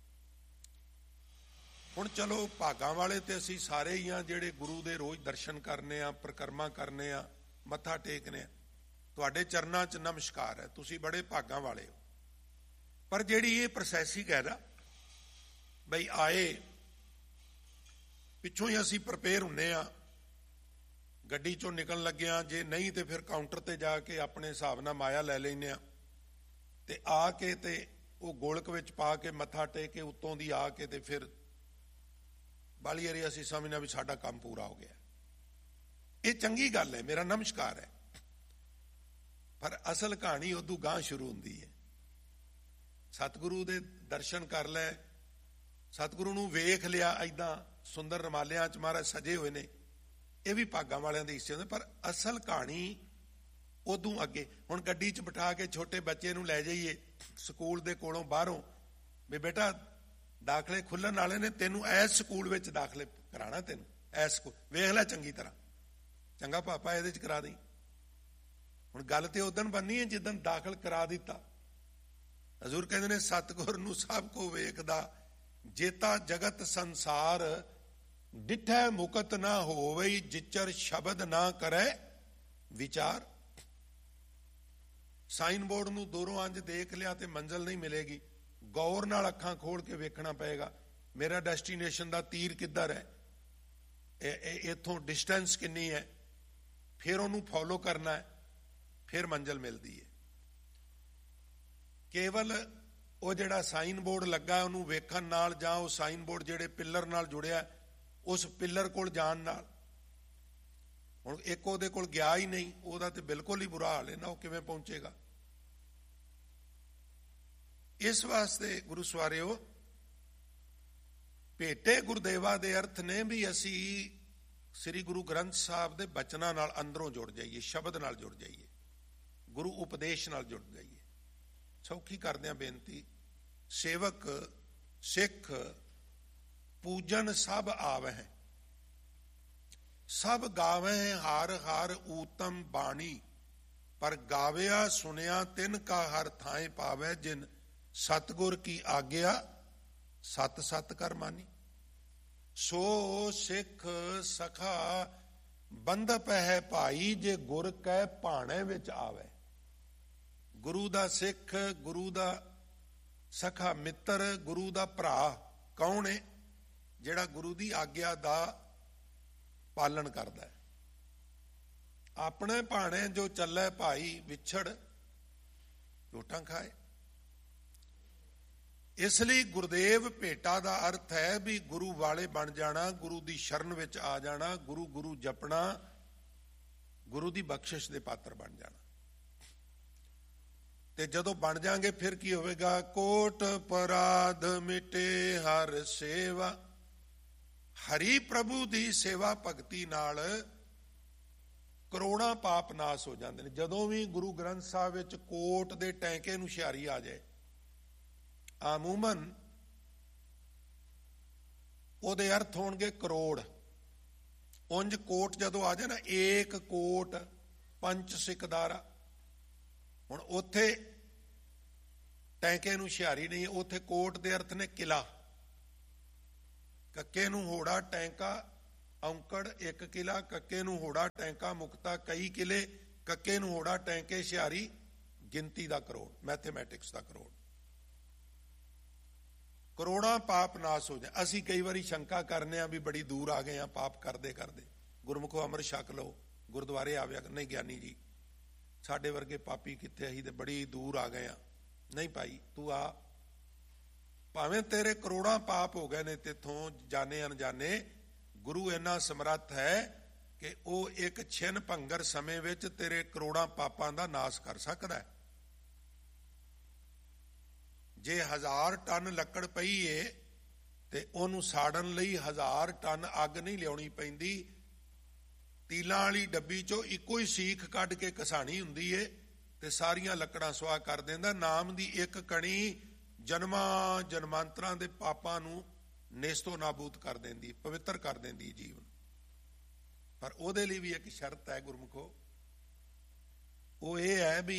ਹੁਣ ਚਲੋ ਭਾਗਾਂ ਵਾਲੇ ਤੇ ਅਸੀਂ ਸਾਰੇ ਹੀ ਆ, ਜਿਹੜੇ ਗੁਰੂ ਦੇ ਰੋਜ਼ ਦਰਸ਼ਨ ਕਰਨੇ ਆ, ਪਰਿਕਰਮਾ ਕਰਨੇ ਆ, ਮੱਥਾ ਟੇਕਨੇ ਆ, ਤੁਹਾਡੇ ਚਰਨਾਂ 'ਚ ਨਮਸਕਾਰ ਹੈ, ਤੁਸੀਂ ਬੜੇ ਭਾਗਾਂ ਵਾਲੇ ਹੋ। ਪਰ ਜਿਹੜੀ ਇਹ ਪ੍ਰੋਸੈਸਿੰਗ ਹੈ ਨਾ ਬਈ, ਆਏ ਪਿੱਛੋਂ ਹੀ ਅਸੀਂ ਪ੍ਰਪੇਅਰ ਹੁੰਨੇ ਆ, ਗੱਡੀ ਚੋਂ ਨਿਕਲਣ ਲੱਗਿਆ, ਜੇ ਨਹੀਂ ਤੇ ਫਿਰ ਕਾਊਂਟਰ ਤੇ ਜਾ ਕੇ ਆਪਣੇ ਹਿਸਾਬ ਨਾਲ ਮਾਇਆ ਲੈ ਲੈਂਦੇ ਆ, ਤੇ ਆ ਕੇ ਤੇ ਉਹ ਗੋਲਕ ਵਿੱਚ ਪਾ ਕੇ ਮੱਥਾ ਟੇਕ ਕੇ ਉੱਤੋਂ ਦੀ ਆ ਕੇ ਤੇ ਫਿਰ ਬਾਲੀ ਵਾਰੀ ਅਸੀਂ ਸਮਝਣਾ ਵੀ ਸਾਡਾ ਕੰਮ ਪੂਰਾ ਹੋ ਗਿਆ। ਇਹ ਚੰਗੀ ਗੱਲ ਹੈ, ਮੇਰਾ ਨਮਸਕਾਰ ਹੈ। ਪਰ ਅਸਲ ਕਹਾਣੀ ਉਦੋਂ ਗਾਂਹ ਸ਼ੁਰੂ ਹੁੰਦੀ ਹੈ। ਸਤਿਗੁਰੂ ਦੇ ਦਰਸ਼ਨ ਕਰ ਲੈ, ਸਤਿਗੁਰੂ ਨੂੰ ਵੇਖ ਲਿਆ, ਏਦਾਂ ਸੁੰਦਰ ਰਮਾਲਿਆਂ 'ਚ ਮਹਾਰਾਜ ਸਜੇ ਹੋਏ ਨੇ, ਇਹ ਵੀ ਭਾਗਾਂ ਵਾਲਿਆਂ ਦੇ ਹਿੱਸੇ ਹੁੰਦੇ। ਪਰ ਅਸਲ ਕਹਾਣੀ ਉਦੋਂ ਅੱਗੇ। ਹੁਣ ਗੱਡੀ 'ਚ ਬਿਠਾ ਕੇ ਛੋਟੇ ਬੱਚੇ ਨੂੰ ਲੈ ਜਾਈਏ ਸਕੂਲ ਦੇ ਕੋਲੋਂ ਬਾਹਰੋਂ, ਵੀ ਬੇਟਾ ਦਾਖਲੇ ਖੁੱਲਣ ਵਾਲੇ ਨੇ, ਤੈਨੂੰ ਐਸ ਸਕੂਲ ਵਿੱਚ ਦਾਖਲੇ ਕਰਾਣਾ, ਤੈਨੂੰ ਐਸ ਸਕੂਲ ਵੇਖ ਲੈ ਚੰਗੀ ਤਰ੍ਹਾਂ, ਚੰਗਾ ਪਾਪਾ ਇਹਦੇ 'ਚ ਕਰਾ ਦੇਈ। ਹੁਣ ਗੱਲ ਤੇ ਉਦਣ ਬਣਨੀ ਹੈ ਜਿੱਦਣ ਦਾਖਲ ਕਰਾ ਦਿੱਤਾ। ਹਜ਼ੂਰ ਕਹਿੰਦੇ ਨੇ ਸਤਿਗੁਰ ਨੂੰ ਸਭ ਕੋ ਵੇਖਦਾ, ਜੇਤਾ ਜਗਤ ਸੰਸਾਰ, ਡਿਠੈ ਮੁਕਤ ਨਾ ਹੋਵੇ, ਜਿਚਰ ਸ਼ਬਦ ਨਾ ਕਰੇ ਵਿਚਾਰ। ਸਾਈਨ ਬੋਰਡ ਨੂੰ ਦੂਰੋਂ ਅੰਜ ਦੇਖ ਲਿਆ ਤੇ ਮੰਜ਼ਿਲ ਨਹੀਂ ਮਿਲੇਗੀ, ਗੌਰ ਨਾਲ ਅੱਖਾਂ ਖੋਲ ਕੇ ਵੇਖਣਾ ਪਏਗਾ ਮੇਰਾ ਡੈਸਟੀਨੇਸ਼ਨ ਦਾ ਤੀਰ ਕਿੱਧਰ ਹੈ, ਇੱਥੋਂ ਡਿਸਟੈਂਸ ਕਿੰਨੀ ਹੈ, ਫਿਰ ਉਹਨੂੰ ਫੋਲੋ ਕਰਨਾ ਹੈ, ਫਿਰ ਮੰਜ਼ਿਲ ਮਿਲਦੀ ਹੈ। ਕੇਵਲ ਉਹ ਜਿਹੜਾ ਸਾਈਨ ਬੋਰਡ ਲੱਗਾ ਉਹਨੂੰ ਵੇਖਣ ਨਾਲ, ਜਾਂ ਉਹ ਸਾਈਨ ਬੋਰਡ ਜਿਹੜੇ ਪਿੱਲਰ ਨਾਲ ਜੁੜਿਆ ਉਸ ਪਿੱਲਰ ਕੋਲ ਜਾਣ ਨਾਲ। ਹੁਣ ਇੱਕ ਉਹਦੇ ਕੋਲ ਗਿਆ ਹੀ ਨਹੀਂ, ਉਹਦਾ ਤੇ ਬਿਲਕੁਲ ਹੀ ਬੁਰਾ ਹਾਲ ਹੈ ਨਾ, ਉਹ ਕਿਵੇਂ ਪਹੁੰਚੇਗਾ। ਇਸ ਵਾਸਤੇ ਗੁਰੂ ਸਵਾਰਿਓ, ਭੇਟੇ ਗੁਰਦੇਵਾ ਦੇ ਅਰਥ ਨੇ ਵੀ ਅਸੀਂ ਸ੍ਰੀ ਗੁਰੂ ਗ੍ਰੰਥ ਸਾਹਿਬ ਦੇ ਬਚਨਾਂ ਨਾਲ ਅੰਦਰੋਂ ਜੁੜ ਜਾਈਏ, ਸ਼ਬਦ ਨਾਲ ਜੁੜ ਜਾਈਏ, ਗੁਰੂ ਉਪਦੇਸ਼ ਨਾਲ ਜੁੜ ਜਾਈਏ। ਸੌਖੀ ਕਰਦਿਆਂ ਬੇਨਤੀ, ਸੇਵਕ ਸਿੱਖ ਪੂਜਨ ਸਭ ਆਵਹਿ, ਸਭ ਗਾਵਹਿ ਹਰ ਹਰ ਊਤਮ ਬਾਣੀ, ਪਰ ਗਾਵਿਆ ਸੁਨਿਆ ਤਿਨ ਕਾ ਹਰ ਥਾਏ ਪਾਵੈ, ਜਿਨ ਸਤਿਗੁਰ ਕੀ ਆਗਿਆ ਸਤ ਸਤ ਕਰ ਮਾਨੀ। ਸੋ ਸਿੱਖ ਸਖਾ ਬੰਧਪ ਹੈ ਭਾਈ, ਜੇ ਗੁਰ ਕੈ ਭਾਣੇ ਵਿੱਚ ਆਵੇ। ਗੁਰੂ ਦਾ ਸਿੱਖ, ਗੁਰੂ ਦਾ ਸਖਾ ਮਿੱਤਰ, ਗੁਰੂ ਦਾ ਭਰਾ ਕੌਣ ਹੈ? ਜਿਹੜਾ ਗੁਰੂ ਦੀ ਆਗਿਆ ਦਾ ਪਾਲਣ ਕਰਦਾ ਹੈ। ਆਪਣੇ ਭਾਣੇ ਜੋ ਚੱਲੇ ਭਾਈ, ਵਿਛੜ ਝੋਟਾਂ ਖਾਏ। ਇਸ ਲਈ ਗੁਰਦੇਵ ਭੇਟਾ ਦਾ ਅਰਥ ਹੈ ਵੀ ਗੁਰੂ ਵਾਲੇ ਬਣ ਜਾਣਾ, ਗੁਰੂ ਦੀ ਸ਼ਰਨ ਵਿੱਚ ਆ ਜਾਣਾ, ਗੁਰੂ ਗੁਰੂ ਜਪਣਾ, ਗੁਰੂ ਦੀ ਬਖਸ਼ਿਸ਼ ਦੇ ਪਾਤਰ ਬਣ ਜਾਣਾ। ਤੇ ਜਦੋਂ ਬਣ ਜਾਾਂਗੇ ਫਿਰ ਕੀ ਹੋਵੇਗਾ? ਕੋਟ ਪਰਾਧ ਮਿਟੇ ਹਰ ਸੇਵਾ। ਹਰੀ ਪ੍ਰਭੂ ਦੀ ਸੇਵਾ ਭਗਤੀ ਨਾਲ ਕਰੋੜਾਂ ਪਾਪ ਨਾਸ ਹੋ ਜਾਂਦੇ ਨੇ। ਜਦੋਂ ਵੀ ਗੁਰੂ ਗ੍ਰੰਥ ਸਾਹਿਬ ਵਿੱਚ ਕੋਟ ਦੇ ਟੈਂਕੇ ਨੂੰ ਹੁਸ਼ਿਆਰੀ ਆ ਜਾਏ, ਆਮੂਮਨ ਉਹਦੇ ਅਰਥ ਹੋਣਗੇ ਕਰੋੜ। ਉਂਝ ਕੋਟ ਜਦੋਂ ਆ ਜਾਏ ਨਾ, ਏਕ ਕੋਟ ਪੰਚ ਸਿਕਦਾਰਾ, ਹੁਣ ਉੱਥੇ ਟੈਂਕੇ ਨੂੰ ਹੁਸ਼ਿਆਰੀ ਨਹੀਂ, ਉੱਥੇ ਕੋਟ ਦੇ ਅਰਥ ਨੇ ਕਿਲਾ। ਕੱਕੇ ਨੂੰ ਹੋੜਾ ਟੈਂਕਾ ਔਂਕੜ ਇੱਕ ਕਿਲਾ, ਕੱਕੇ ਨੂੰ ਹੋੜਾ ਟੈਂਕਾ ਮੁਕਤਾ ਕਈ ਕਿਲੇ, ਕੱਕੇ ਨੂੰ ਹੋੜਾ ਟੈਂਕੇ ਹੁਸ਼ਿਆਰੀ ਗਿਣਤੀ ਦਾ ਕਰੋੜ, ਮੈਥੇਮੈਟਿਕਸ ਦਾ ਕਰੋੜ। ਕਰੋੜਾਂ ਪਾਪ ਨਾਸ ਹੋ ਜਾਏ। ਅਸੀਂ ਕਈ ਵਾਰੀ ਸ਼ੰਕਾ ਕਰਨੇ ਆ ਵੀ ਬੜੀ ਦੂਰ ਆ ਗਏ ਆ ਪਾਪ ਕਰਦੇ ਕਰਦੇ, ਗੁਰਮੁਖੋ ਅੰਮ੍ਰਿਤ ਛਕ ਲਓ, ਗੁਰਦੁਆਰੇ ਆਵਿਆ। ਨਹੀਂ ਗਿਆਨੀ ਜੀ, ਸਾਡੇ ਵਰਗੇ ਪਾਪੀ ਕਿੱਥੇ, ਅਸੀਂ ਤੇ ਬੜੀ ਦੂਰ ਆ ਗਏ ਆ। ਨਹੀਂ ਭਾਈ, ਤੂੰ ਆ, ਭਾਵੇਂ ਤੇਰੇ ਕਰੋੜਾਂ ਪਾਪ ਹੋ ਗਏ ਨੇ ਤੇਥੋਂ ਜਾਣੇ ਅਣਜਾਣੇ, ਗੁਰੂ ਇੰਨਾ ਸਮਰੱਥ ਹੈ ਕਿ ਉਹ ਇੱਕ ਛਿਨ ਭੰਗਰ ਸਮੇਂ ਵਿੱਚ ਤੇਰੇ ਕਰੋੜਾਂ ਪਾਪਾਂ ਦਾ ਨਾਸ ਕਰ ਸਕਦਾ ਹੈ। ਜੇ 1000 ਟਨ ਲੱਕੜ ਪਈ ਏ ਤੇ ਉਹਨੂੰ ਸਾੜਨ ਲਈ 1000 ਟਨ ਅੱਗ ਨਹੀਂ ਲਿਆਉਣੀ ਪੈਂਦੀ। ਤੀਲਾਂ ਵਾਲੀ ਡੱਬੀ ਚੋਂ ਇੱਕੋ ਹੀ ਸੀਖ ਕੱਢ ਕੇ ਘਸਾਣੀ ਹੁੰਦੀ ਏ ਤੇ ਸਾਰੀਆਂ ਲੱਕੜਾਂ ਸੁਆਹ ਕਰ ਦਿੰਦਾ। ਨਾਮ ਦੀ ਇੱਕ ਕਣੀ ਜਨਮਾਂ ਜਨਮਾਂਤਰਾਂ ਦੇ ਪਾਪਾਂ ਨੂੰ ਨੇਸਤੋ ਨਾਬੂਦ ਕਰ ਦਿੰਦੀ, ਪਵਿੱਤਰ ਕਰ ਦਿੰਦੀ ਜੀਵਨ। ਪਰ ਉਹਦੇ ਲਈ ਵੀ ਇੱਕ ਸ਼ਰਤ ਹੈ ਗੁਰਮੁਖੋ, ਉਹ ਇਹ ਹੈ ਵੀ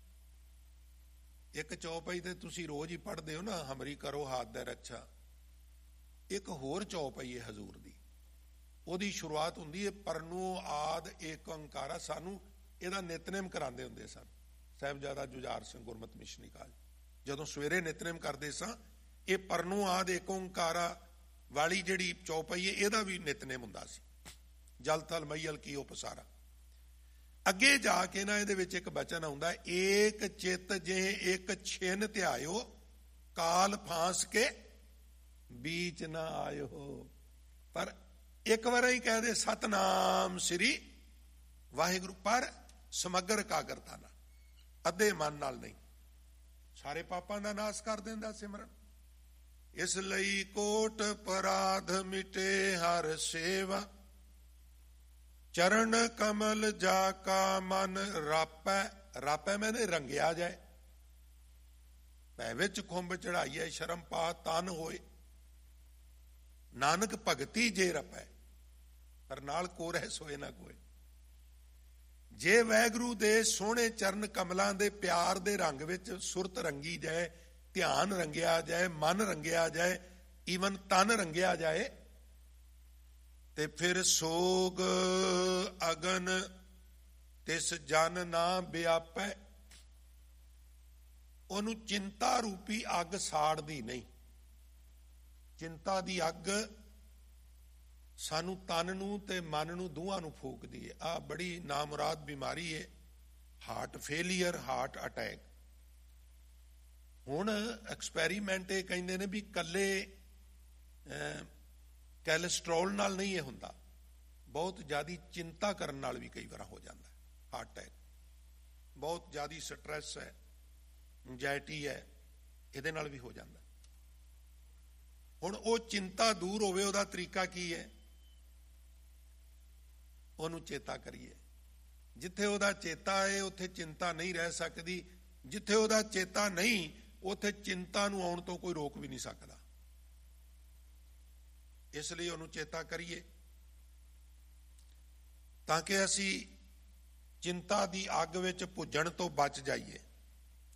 ਇੱਕ ਚੌਪਈ ਤੇ ਤੁਸੀਂ ਰੋਜ਼ ਹੀ ਪੜ੍ਹਦੇ ਹੋ ਨਾ, ਹਮਰੀ ਕਰੋ ਹਾਥ ਦੇ ਰੱਛਾ। ਇੱਕ ਹੋਰ ਚੌਪਈ ਹੈ ਹਜ਼ੂਰ ਦੀ, ਉਹਦੀ ਸ਼ੁਰੂਆਤ ਹੁੰਦੀ ਹੈ ਪਰਨੂ ਆਦ ਏਕ ਓੰਕਾਰਾ। ਸਾਨੂੰ ਇਹਦਾ ਨਿਤਨੇਮ ਕਰਾਉਂਦੇ ਹੁੰਦੇ ਸਨ ਸਾਹਿਬਜ਼ਾਦਾ ਜੁਝਾਰ ਸਿੰਘ ਗੁਰਮਤਿ ਮਿਸ਼ਨਰੀ ਕਾਲਜ। ਜਦੋਂ ਸਵੇਰੇ ਨਿਤਨੇਮ ਕਰਦੇ ਸਾਂ, ਇਹ ਪਰਨੂ ਆਦ ਏਕ ਓੰਕਾਰਾ ਵਾਲੀ ਜਿਹੜੀ ਚੌਪਈ ਹੈ ਇਹਦਾ ਵੀ ਨਿਤਨੇਮ ਹੁੰਦਾ ਸੀ। ਜਲ ਥਲ ਮਈਲ ਕੀਓ ਪਸਾਰਾ। ਅੱਗੇ ਜਾ ਕੇ ਨਾ ਇਹਦੇ ਵਿੱਚ ਇੱਕ ਬਚਨ ਆਉਂਦਾ, ਏਕ ਚਿੱਤ ਜੇ ਇੱਕ ਛਿਨ ਧਿਆਇਓ, ਕਾਲ ਫਾਂਸ ਕੇ ਬੀਚ ਨਾ ਆਇਓ। ਪਰ ਇੱਕ ਵਾਰ ਹੀ ਕਹਦੇ ਸਤਨਾਮ ਸ੍ਰੀ ਵਾਹਿਗੁਰੂ, ਪਰ ਸਮਗਰ ਇਕਾਗਰਤਾ ਨਾਲ, ਅੱਧੇ ਮਨ ਨਾਲ ਨਹੀਂ। ਸਾਰੇ ਪਾਪਾਂ ਦਾ ਨਾਸ ਕਰ ਦਿੰਦਾ ਸਿਮਰਨ। ਇਸ ਲਈ ਕੋਟ ਪਰਾਧ ਮਿਟੇ ਹਰ ਸੇਵਾ, ਚਰਨ ਕਮਲ ਜਾ ਕਾ ਮਨ ਰਾਪੈ। ਰਾਪੈ ਮੈਨੇ ਰੰਗਿਆ ਜਾਏ, ਭੈ ਵਿੱਚ ਖੁੰਭ ਚੜਾਈਏ, ਸ਼ਰਮ ਪਾ ਤਨ ਹੋਏ। ਨਾਨਕ ਭਗਤੀ ਜੇ ਰਪੈ, ਪਰ ਨਾਲ ਕੋਰਹਿ ਸੋਏ ਨਾ ਕੋਏ। ਜੇ ਵਾਹਿਗੁਰੂ ਦੇ ਸੋਹਣੇ ਚਰਨ ਕਮਲਾਂ ਦੇ ਪਿਆਰ ਦੇ ਰੰਗ ਵਿੱਚ ਸੁਰਤ ਰੰਗੀ ਜਾਏ, ਧਿਆਨ ਰੰਗਿਆ ਜਾਏ, ਮਨ ਰੰਗਿਆ ਜਾਏ, ਈਵਨ ਤਨ ਰੰਗਿਆ ਜਾਏ, ਤੇ ਫਿਰ ਸੋਗ ਅਗਨ ਤਿਸ ਜਨ ਨਾ ਵਿਆਪੈ। ਉਹਨੂੰ ਚਿੰਤਾ ਰੂਪੀ ਅੱਗ ਸਾੜਦੀ ਨਹੀਂ। ਚਿੰਤਾ ਦੀ ਅੱਗ ਸਾਨੂੰ ਤਨ ਨੂੰ ਤੇ ਮਨ ਨੂੰ ਦੋਹਾਂ ਨੂੰ ਫੂਕਦੀ ਹੈ। ਆਹ ਬੜੀ ਨਾਮੁਰਾਦ ਬਿਮਾਰੀ ਹੈ, ਹਾਰਟ ਫੇਲੀਅਰ, ਹਾਰਟ ਅਟੈਕ। ਹੁਣ ਐਕਸਪੈਰੀਮੈਂਟ ਇਹ ਕਹਿੰਦੇ ਨੇ ਵੀ ਕੱਲੇ ਕੈਲਸਟਰੋਲ ਨਾਲ ਨਹੀਂ ਇਹ ਹੁੰਦਾ, ਬਹੁਤ ਜ਼ਿਆਦਾ ਚਿੰਤਾ ਕਰਨ ਨਾਲ ਵੀ ਕਈ ਵਾਰ ਹੋ ਜਾਂਦਾ ਹਾਰਟ ਅਟੈਕ। ਬਹੁਤ ਜ਼ਿਆਦਾ ਸਟ੍ਰੈਸ ਹੈ, ਐਂਜ਼ਾਇਟੀ ਹੈ, ਇਹਦੇ ਨਾਲ ਵੀ ਹੋ ਜਾਂਦਾ। ਹੁਣ ਉਹ ਚਿੰਤਾ ਦੂਰ ਹੋਵੇ, ਉਹਦਾ ਤਰੀਕਾ ਕੀ ਹੈ? ਉਹਨੂੰ ਚੇਤਾ ਕਰੀਏ। ਜਿੱਥੇ ਉਹਦਾ ਚੇਤਾ ਹੈ ਉੱਥੇ ਚਿੰਤਾ ਨਹੀਂ ਰਹਿ ਸਕਦੀ। ਜਿੱਥੇ ਉਹਦਾ ਚੇਤਾ ਨਹੀਂ, ਉੱਥੇ ਚਿੰਤਾ ਨੂੰ ਆਉਣ ਤੋਂ ਕੋਈ ਰੋਕ ਵੀ ਨਹੀਂ ਸਕਦਾ। ਇਸ ਲਈ ਉਹਨੂੰ ਚੇਤਾ ਕਰੀਏ ਤਾਂ ਕਿ ਅਸੀਂ ਚਿੰਤਾ ਦੀ ਅੱਗ ਵਿੱਚ ਭੁੱਜਣ ਤੋਂ ਬਚ ਜਾਈਏ।